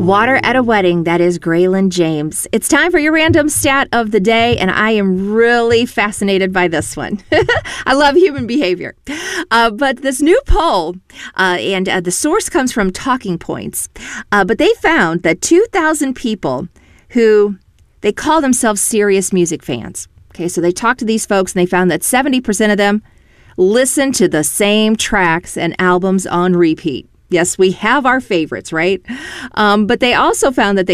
Water at a Wedding. That is Graylin James. It's time for your random stat of the day, and I am really fascinated by this one. I love human behavior. But this new poll, and the source comes from Talking Points, but they found that 2,000 people who they call themselves serious music fans. Okay, so they talked to these folks, and they found that 70% of them listen to the same tracks and albums on repeat. Yes, we have our favorites, right? But they also found that they